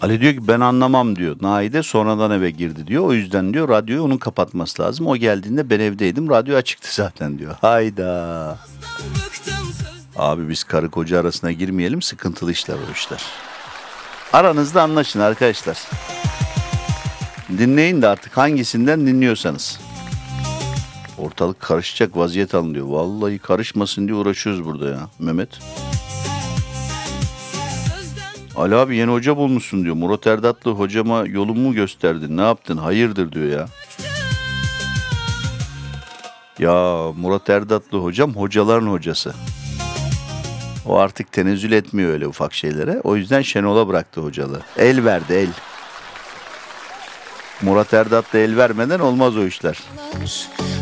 Ali diyor ki ben anlamam diyor. Naide sonradan eve girdi diyor. O yüzden diyor radyoyu onun kapatması lazım. O geldiğinde ben evdeydim. Radyo açıktı zaten diyor. Hayda. Abi biz karı koca arasına girmeyelim. Sıkıntılı işler o işler. Aranızda anlaşın arkadaşlar. Dinleyin de artık hangisinden dinliyorsanız. Ortalık karışacak vaziyet alın diyor. Vallahi karışmasın diye uğraşıyoruz burada ya Mehmet. Ali abi yeni hoca bulmuşsun diyor. Murat Erdatlı hocama yolumu gösterdin. Ne yaptın? Hayırdır diyor ya. Ya Murat Erdatlı hocam hocaların hocası. O artık tenezzül etmiyor öyle ufak şeylere. O yüzden Şenol'a bıraktı hocalığı. El verdi el. Murat Erdatlı el vermeden olmaz o işler.